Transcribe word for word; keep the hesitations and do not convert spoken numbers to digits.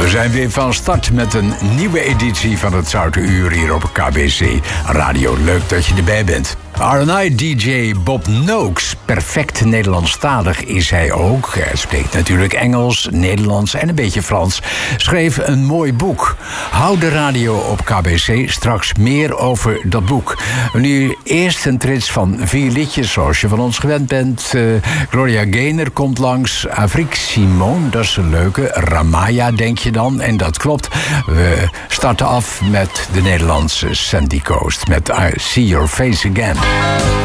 We zijn weer van start met een nieuwe editie van het Zoute Uur hier op K B C Radio. Leuk dat je erbij bent. R en I-D J Bob Noakes, perfect Nederlandstalig is hij ook. Hij spreekt natuurlijk Engels, Nederlands en een beetje Frans. Schreef een mooi boek. Hou de radio op K B C, straks meer over dat boek. Nu eerst een trits van vier liedjes zoals je van ons gewend bent. Uh, Gloria Gaynor komt langs, Afrique Simone, dat is een leuke. Ramaya denk je dan, en dat klopt. We starten af met de Nederlandse Sandy Coast met I See Your Face Again.